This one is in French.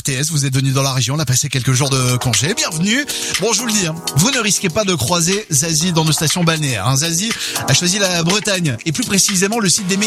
RTS, vous êtes venu dans la région, on a passé quelques jours de congé, bienvenue. Bon, je vous le dis, vous ne risquez pas de croiser Zazie dans nos stations balnéaires. Zazie a choisi la Bretagne, et plus précisément le site des